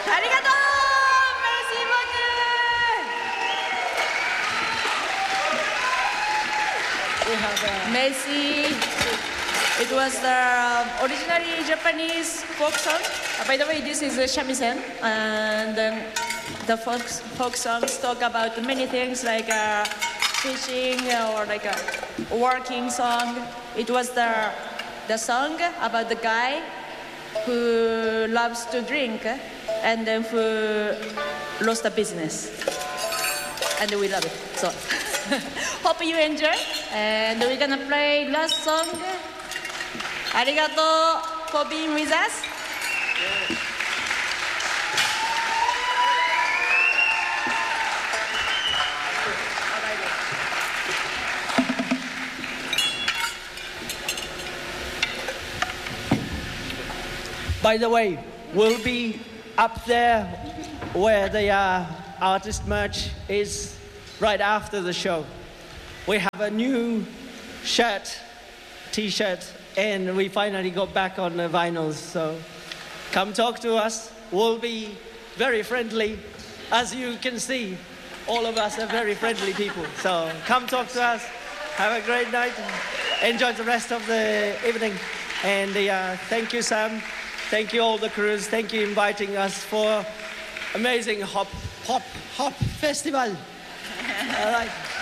arigato! Merci beaucoup! We have Merci. It was the originally Japanese folk song. By the way, this is shamisen, and the folk songs talk about many things like fishing or like a working song. It was the song about the guy who loves to drink and then who lost a business, and we love it. So hope you enjoy, and we're gonna play last song. Arigato for being with us. By the way, we'll be up there where the artist merch is right after the show. We have a new shirt, t-shirt, and we finally got back on the vinyls. So come talk to us. We'll be very friendly. As you can see, all of us are very friendly people. So come talk to us. Have a great night. Enjoy the rest of the evening. And thank you, Sam. Thank you, all the crews. Thank you inviting us for amazing hop festival. All right.